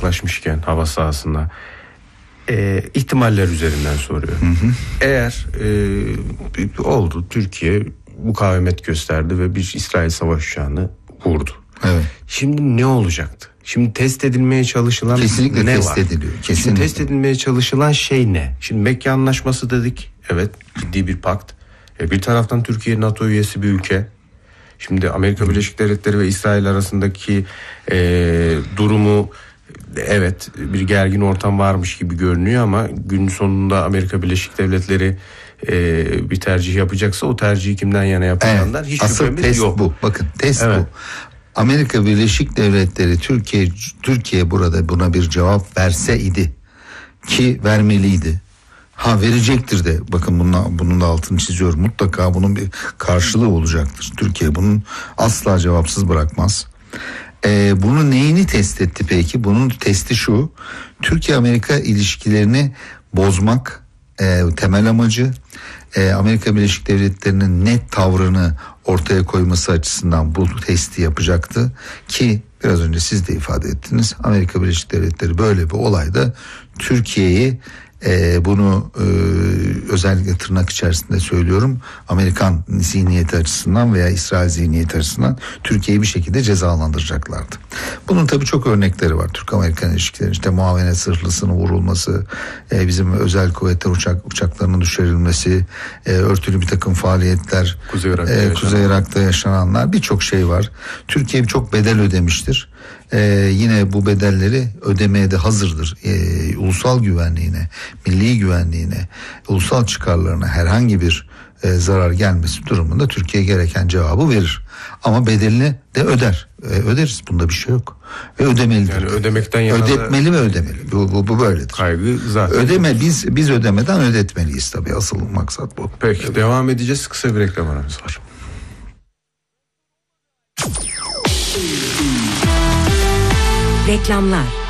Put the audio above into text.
yaklaşmışken hava sahasında ihtimaller üzerinden soruyorum. Eğer oldu, Türkiye mukavemet gösterdi ve bir İsrail savaş uçağını vurdu. Evet. Şimdi ne olacaktı? Şimdi test edilmeye çalışılan kesinlikle ne test var? ediliyor. Kesinlikle. Şimdi test edilmeye çalışılan şey ne? Şimdi Mekke Anlaşması dedik. Evet, ciddi bir pakt. Bir taraftan Türkiye NATO üyesi bir ülke. Şimdi Amerika Birleşik Devletleri ve İsrail arasındaki durumu, evet, bir gergin ortam varmış gibi görünüyor ama günün sonunda Amerika Birleşik Devletleri bir tercih yapacaksa o tercihi kimden yana yapacağından hiç şüphemiz yok. Bu. Bakın test evet. bu. Amerika Birleşik Devletleri Türkiye burada buna bir cevap verse idi ki vermeliydi. Verecektir de, bakın bunun da altını çiziyorum, mutlaka bunun bir karşılığı olacaktır. Türkiye bunun asla cevapsız bırakmaz. Bunun neyini test etti peki? Bunun testi şu: Türkiye-Amerika ilişkilerini bozmak temel amacı. Amerika Birleşik Devletleri'nin net tavrını ortaya koyması açısından bu testi yapacaktı ki biraz önce siz de ifade ettiniz. Amerika Birleşik Devletleri böyle bir olayda Türkiye'yi bunu özellikle tırnak içerisinde söylüyorum, Amerikan zihniyeti açısından veya İsrail zihniyeti açısından Türkiye'yi bir şekilde cezalandıracaklardı. Bunun tabii çok örnekleri var. Türk-Amerikan ilişkileri, işte muavenet sırlısının vurulması, bizim özel kuvvetler uçaklarının düşürülmesi, örtülü bir takım faaliyetler, Kuzey Irak'ta yaşananlar, birçok şey var. Türkiye çok bedel ödemiştir. Yine bu bedelleri ödemeye de hazırdır. Ulusal güvenliğine, milli güvenliğine, ulusal çıkarlarına herhangi bir zarar gelmesi durumunda Türkiye gereken cevabı verir. Ama bedelini de öder. Öderiz. Bunda bir şey yok. Ve ödemelidir. Yani ödemekten yana ödetmeli ve ödemeli. Bu böyledir. Kaygı zaten. Biz ödemeden ödetmeliyiz tabii. Asıl maksat bu. Peki, evet. Devam edeceğiz. Kısa bir reklam aramız var. Reklamlar.